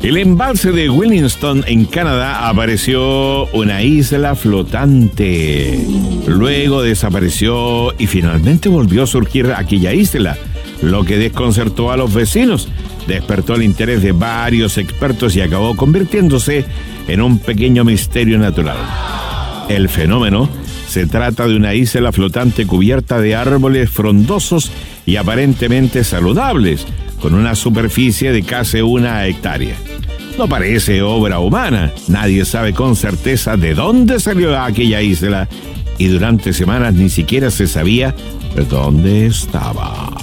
El embalse de Williston, en Canadá, apareció una isla flotante. Luego desapareció y finalmente volvió a surgir aquella isla, lo que desconcertó a los vecinos, despertó el interés de varios expertos y acabó convirtiéndose en un pequeño misterio natural. El fenómeno se trata de una isla flotante cubierta de árboles frondosos y aparentemente saludables, con una superficie de casi 1 hectárea. No parece obra humana, nadie sabe con certeza de dónde salió aquella isla y durante semanas ni siquiera se sabía de dónde estaba.